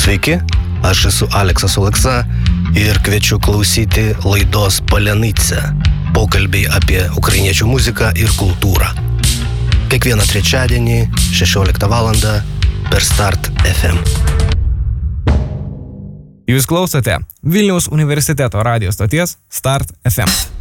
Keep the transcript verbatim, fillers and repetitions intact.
Sveiki, aš esu Aleksas Oleksa ir kviečiu klausyti laidos Palenica, pokalbiai apie ukrainiečių muziką ir kultūrą. Kiekvieną trečiadienį šešioliktą valandą per Start F M. Jūs klausote Vilniaus universiteto radijo stoties Start F M.